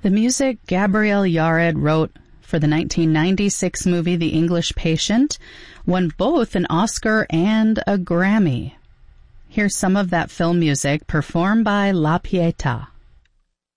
The music Gabriel Yared wrote for the 1996 movie The English Patient won both an Oscar and a Grammy. Here's some of that film music performed by La Pietà.